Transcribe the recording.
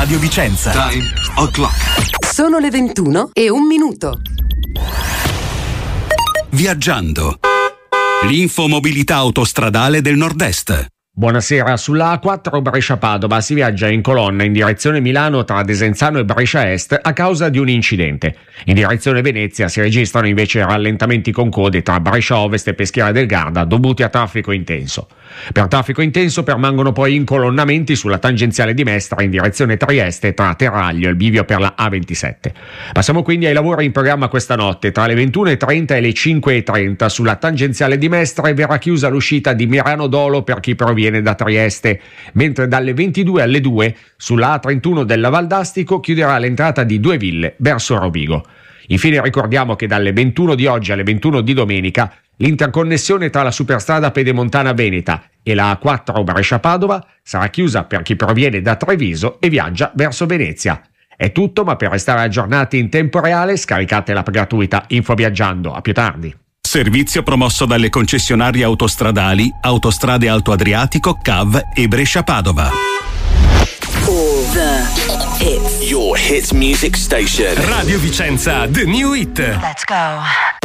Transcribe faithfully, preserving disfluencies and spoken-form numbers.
Radio Vicenza. Time o'clock. Sono le ventuno e un minuto. Viaggiando. L'infomobilità autostradale del Nord-Est. Buonasera, sulla A quattro Brescia-Padova si viaggia in colonna in direzione Milano tra Desenzano e Brescia Est a causa di un incidente. In direzione Venezia si registrano invece rallentamenti con code tra Brescia Ovest e Peschiera del Garda dovuti a traffico intenso. Per traffico intenso permangono poi incolonnamenti sulla tangenziale di Mestre in direzione Trieste tra Teraglio e il bivio per la A ventisette. Passiamo quindi ai lavori in programma questa notte. Tra le ventuno e trenta e le cinque e trenta sulla tangenziale di Mestre verrà chiusa l'uscita di Mirano Dolo per chi proviene da Trieste, mentre dalle ventidue alle due sulla A trentuno della Valdastico chiuderà l'entrata di Due Ville verso Rovigo. Infine ricordiamo che dalle ventuno di oggi alle ventuno di domenica l'interconnessione tra la superstrada pedemontana veneta e la A quattro Brescia-Padova sarà chiusa per chi proviene da Treviso e viaggia verso Venezia. È tutto, ma per restare aggiornati in tempo reale scaricate l'app gratuita Infoviaggiando. A più tardi. Servizio promosso dalle concessionarie autostradali Autostrade Alto Adriatico, C A V e Brescia-Padova. All the hits. Your hits music station. Radio Vicenza, The New Hit. Let's go.